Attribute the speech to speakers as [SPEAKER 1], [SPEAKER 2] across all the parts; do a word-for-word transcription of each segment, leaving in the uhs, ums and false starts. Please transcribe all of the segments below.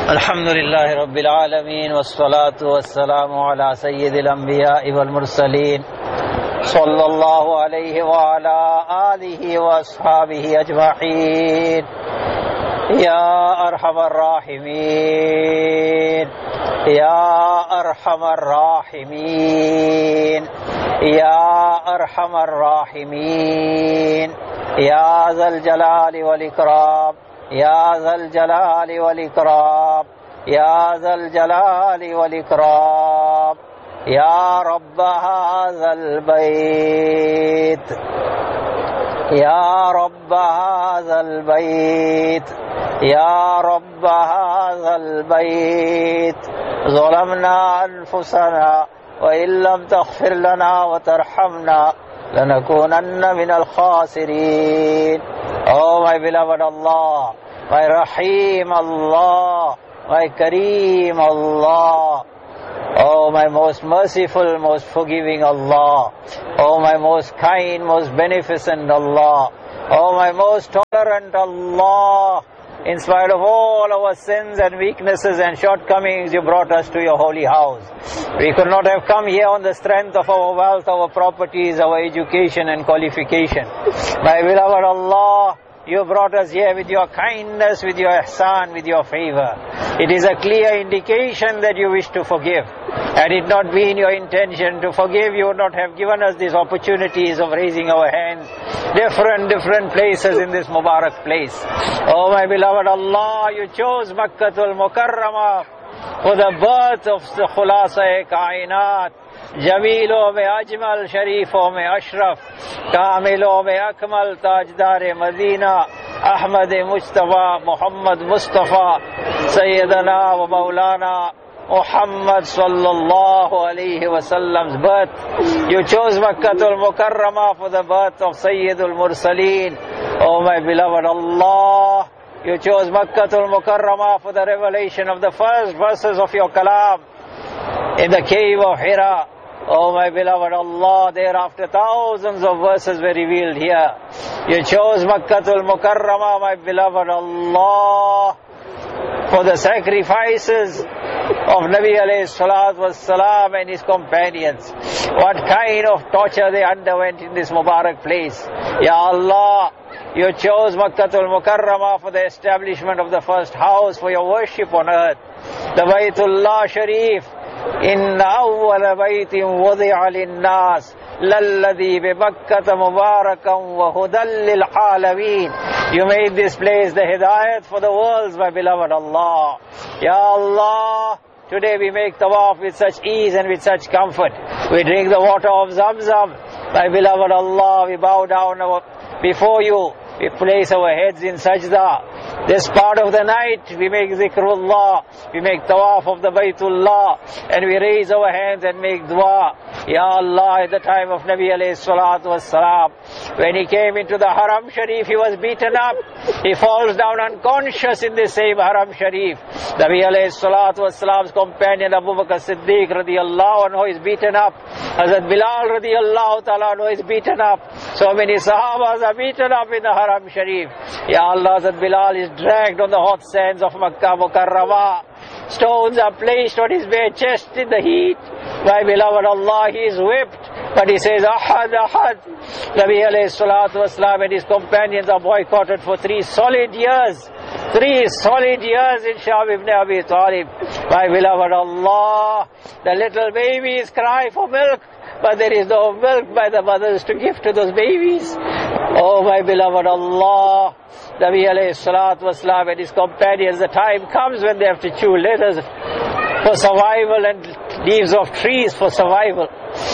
[SPEAKER 1] الحمد لله رب العالمين والصلاة والسلام على سيد الأنبياء والمرسلين صلى الله عليه وعلى آله وأصحابه أجمعين. يا أرحم الراحمين يا أرحم الراحمين يا أرحم الراحمين يا ذا الجلال والإكرام يا ذا الجلال والإكرام يا ذا الجلال والإكرام يا رب هذا البيت يا رب هذا البيت يا رب هذا البيت ظلمنا أنفسنا وإن لم تغفر لنا وترحمنا لنكونن من الخاسرين. Oh my beloved Allah, my Rahim Allah, my Kareem Allah, oh my most merciful, most forgiving Allah, oh my most kind, most beneficent Allah, oh my most tolerant Allah. In spite of all our sins and weaknesses and shortcomings, you brought us to your holy house. We could not have come here on the strength of our wealth, our properties, our education and qualification. My beloved Allah, you brought us here with your kindness, with your ihsan, with your favor. It is a clear indication that you wish to forgive. Had it not been your intention to forgive, you would not have given us these opportunities of raising our hands, different, different places in this Mubarak place. Oh my beloved Allah, you chose Makkatul Mukarramah for the birth of the Khulasa-e Kainat. Jamilo mein Ajmal, Sharifo mein Ashraf, Kamilo mein Akmal, Tajdar-e Madina, Ahmad Mustafa, Muhammad Mustafa, Sayyidana wa Maulana Muhammad sallallahu alayhi wasallam's birth. You chose Makkatul Mukarramah for the birth of Sayyidul Mursaleen. Oh my beloved Allah, you chose Makkatul Mukarramah for the revelation of the first verses of your kalam in the cave of Hira. Oh my beloved Allah, thereafter thousands of verses were revealed here. You chose Makkatul Mukarramah, my beloved Allah, for the sacrifices of Nabi alayhi salatu wassalam and his companions. What kind of torture they underwent in this Mubarak place. Ya Allah, you chose Makkatul Mukarramah for the establishment of the first house for your worship on earth, the Baytullah Sharif. إن أول بيت وضع للناس للذي بمكة مباركا وهدى للعالمين. You made this place the hidayat for the worlds, my beloved Allah. Ya Allah, today we make tawaf with such ease and with such comfort. We drink the water of Zamzam. My beloved Allah, we bow down our, before you. We place our heads in sajda. This part of the night, we make zikrullah, we make tawaf of the Baytullah, and we raise our hands and make dua. Ya Allah, at the time of Nabi alayhi salatu wassalam, when he came into the Haram Sharif, he was beaten up. He falls down unconscious in the same Haram Sharif. Nabi alayhi salatu wassalam's companion Abu Bakr Siddiq radiyallahu anhu is beaten up. Hazrat Bilal radiyallahu ta'ala anhu is beaten up. So many Sahabas are beaten up in the Haram Sharif. Ya Allah, Hazrat Bilal is dragged on the hot sands of Makkah Mukarramah. Stones are placed on his bare chest in the heat. My beloved Allah, he is whipped, but he says, Ahad, Ahad. Nabi alayhi salatu wasalam and his companions are boycotted for three solid years. Three solid years in Sham ibn Abi Talib. My beloved Allah, the little babies cry for milk, but there is no milk by the mothers to give to those babies. Oh my beloved Allah, Nabi alayhi salatu wasalam and his companions, the time comes when they have to chew leathers for survival and leaves of trees for survival.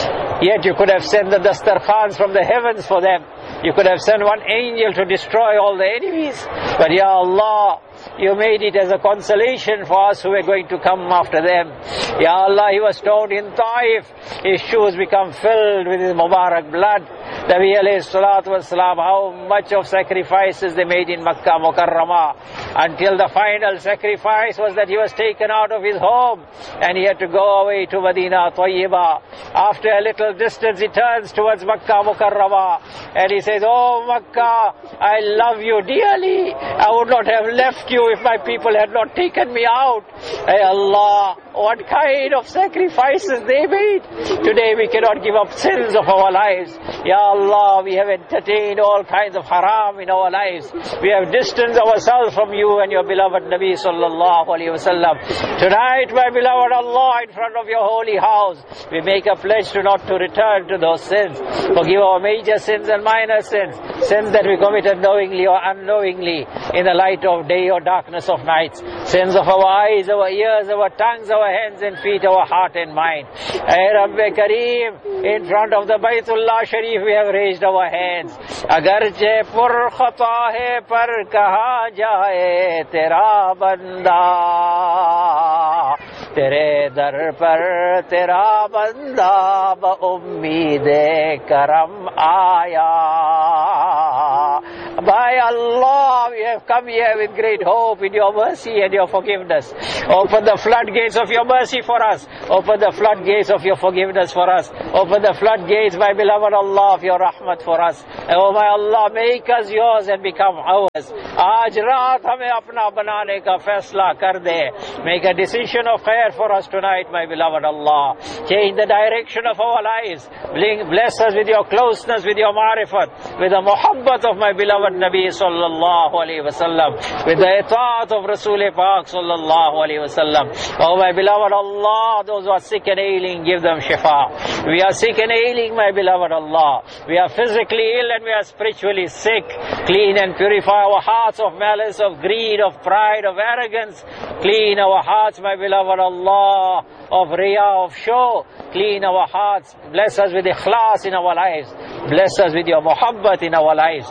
[SPEAKER 1] Yet you could have sent the dastarkhans from the heavens for them. You could have sent one angel to destroy all the enemies. But Ya Allah, you made it as a consolation for us who were going to come after them. Ya Allah, he was stoned in Taif. His shoes become filled with his Mubarak blood. Nabi alayhi salatu wasalam, how much of sacrifices they made in Makkah Mukarramah, until the final sacrifice was that he was taken out of his home and he had to go away to Medina Tayyibah. After a little distance he turns towards Makkah Mukarramah and he says, "Oh Makkah, I love you dearly. I would not have left you if my people had not taken me out. Hey Allah, what kind of sacrifices they made. Today we cannot give up sins of our lives. Ya Allah, we have entertained all kinds of haram in our lives. We have distanced ourselves from you and your beloved Nabi sallallahu alayhi wasallam. Tonight, my beloved Allah, in front of your holy house, we make a pledge to not to return to those sins. Forgive our major sins and minor sins, sins that we committed knowingly or unknowingly, in the light of day or darkness of nights, sins of our eyes, our ears, our tongues, our hands and feet, our heart and mind. Ay Rabbi Kareem, in front of the Baytullah Sharif we have raised our hands. Agarche pur khata hai par kaha jaye tera banda, tere dar par tera banda ba ummeed karam aaya. By Allah, we have come here with great hope in your mercy and your forgiveness. Open the floodgates of your mercy for us. Open the floodgates of your forgiveness for us. Open the floodgates, my beloved Allah, of your rahmat for us. Oh my Allah, make us yours and become ours. Aaj raat hame apna banane ka faisla kar de. Make a decision of khair for us tonight, my beloved Allah. Change the direction of our lives. Bless us with your closeness, with your ma'rifat, with the muhabbat of my beloved Nabi sallallahu alayhi wasallam, with the itaat of Rasul Pak sallallahu alayhi wasallam. Oh my beloved Allah, those who are sick and ailing, give them shifa. We are sick and ailing, my beloved Allah. We are physically ill and we are spiritually sick. Clean and purify our hearts of malice, of greed, of pride, of arrogance. Clean our hearts, my beloved Allah, of riya, of show. Clean our hearts. Bless us with ikhlas in our lives. Bless us with your muhabbat in our lives.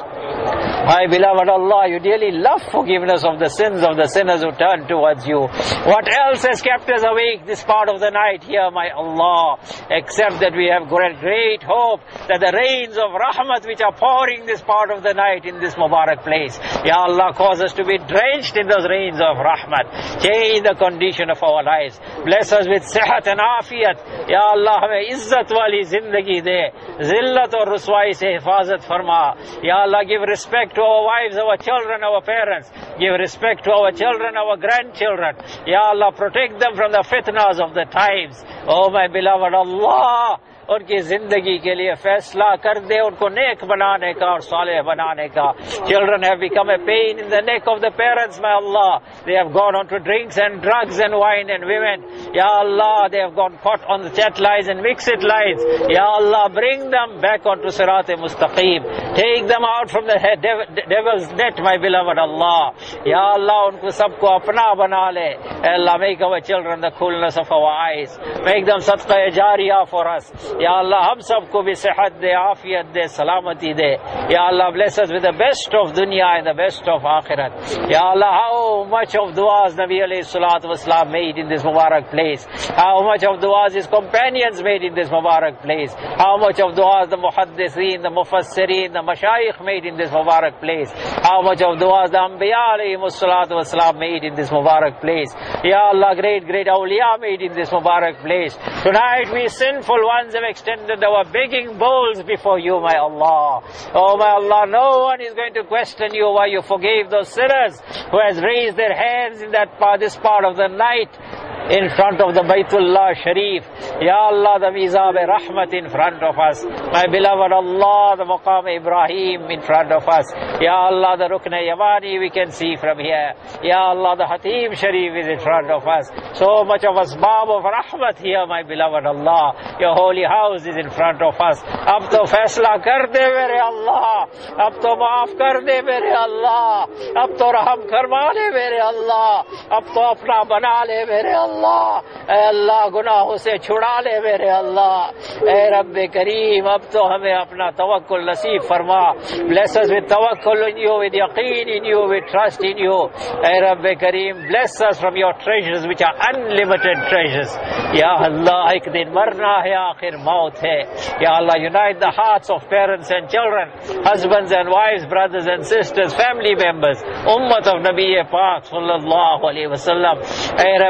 [SPEAKER 1] My beloved Allah, you dearly love forgiveness of the sins of the sinners who turn towards you. What else has kept us awake this part of the night here, my Allah, except that we have great, great hope that the rains of rahmat which are pouring this part of the night in this Mubarak place, Ya Allah, cause us to be drenched in those rains of rahmat. Change the condition of our lives. Bless us with sihat and afiyat. Ya Allah, hame izzat wali zindagi de. Zillat aur ruswai se hifazat farma. Ya Allah, give respect to our wives, our children, our parents. Give respect to our children, our grandchildren. Ya Allah, protect them from the fitnas of the times. Oh my beloved Allah, उनकी जिंदगी के लिए फैसला कर दे, उनको नेक बनाने का और सालेह बनाने का. Children have become a pain in the neck of the parents, my Allah. They have gone on to drinks and drugs and wine and women. Ya Allah, they have gone caught on the chat lies and mixed lies. Ya Allah, bring them back onto Sirat-e-Mustaqim. Take them out from the devil's net, my beloved Allah. Ya Allah, unko sabko apna bana le. Allah, make our children the coolness of our eyes. Make them sadqa-e-jariyah for us. Ya Allah, hum sabko bhi sehat de, afiyat de, salamati de. Ya Allah, bless us with the best of dunya and the best of akhirat. Ya Allah, how much of du'as Nabi alayhi salatu wasalam made in this Mubarak place. How much of du'as his companions made in this Mubarak place. How much of du'as the muhaddithin, the mufassirin, the mashayikh made in this Mubarak place. How much of du'as the Anbiya alayhi salatu wasalam made in this Mubarak place. Ya Allah, great, great awliya made in this Mubarak place. Tonight we sinful ones have extended our begging bowls before you, my Allah. Oh my Allah, no one is going to question you why you forgave those sinners who has raised their hands in that part, this part of the night in front of the Baytullah Sharif. Ya Allah, the Mizab-e-Rahmat in front of us. My beloved Allah, the Maqam Ibrahim in front of us. Ya Allah, the Rukn-e-Yamani we can see from here. Ya Allah, the Hatim Sharif is in front of us. So much of asbab of Rahmat here, my beloved Allah. Your holy house is in front of us. Ab to faisla kar de mere Allah. Ab to maaf kar de mere Allah. Ab to raham karwa le mere Allah. Ab to apna bana le mere Allah. Allah, ऐ अल्लाह गुनाहों से छुड़ा ले मेरे अल्लाह. ऐ रब्बे करीम, अब तो हमें अपना तवक्कुल नसीब फरमा. Bless us with tawakkul in you, with yaqeen in you, with trust in you. I रब्बे Karim, bless us from your treasures which are unlimited treasures. Ya Allah, एक दिन मरना है, आखिर मौत है. Ya Allah, unite the hearts of parents and children, husbands and wives, brothers and sisters, family members, ummat of Nabi Pak sallallahu alayhi wa sallam. ऐ रब्बे करीम,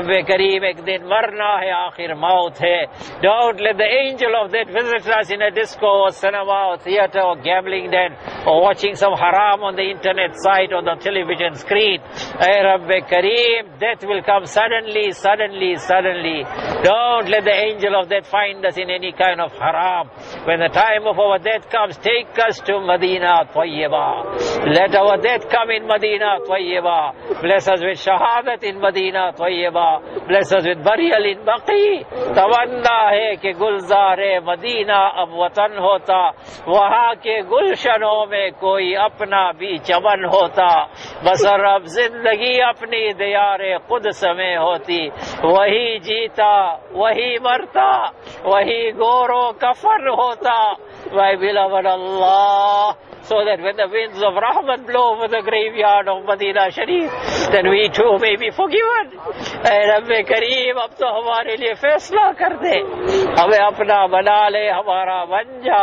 [SPEAKER 1] करीम एक दिन मरना है, आखिर मौत है. Don't let the angel of that visit us in a disco or cinema or theater or gambling den or watching some haram on the internet site or the television screen. Ay Rabbi Kareem, death will come suddenly, suddenly, suddenly. Don't let the angel of death find us in any kind of haram. When the time of our death comes, take us to Medina Tayyiba. Let our death come in Medina Tayyiba. Bless us with shahadat in Medina Tayyiba. Bless us with burial in Baqi. तमन्ना है कि गुलजार Medina अब वतन होता, वहाँ के गुलशनों में कोई अपना भी चमन होता. बसर अब जिंदगी अपनी दियारे कुद्स में होती. वही जीता, वही मरता, वही गोरो कफन होता. My beloved Allah, so that when the winds of Rahman blow over the graveyard of Medina Sharif, then we too may be forgiven. ऐ रब्बे करीम, अब तो हमारे लिए फैसला कर दे, हमें अपना बना ले, हमारा बन जा.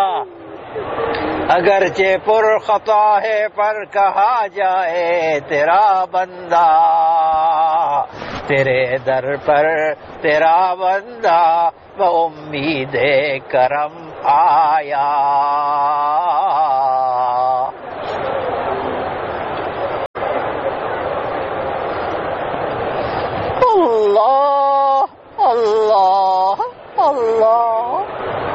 [SPEAKER 1] अगरचे पुर खता है पर कहा जाए तेरा बंदा, तेरे दर पर तेरा बंदा व उम्मीद करम आया. Allah, Allah, Allah.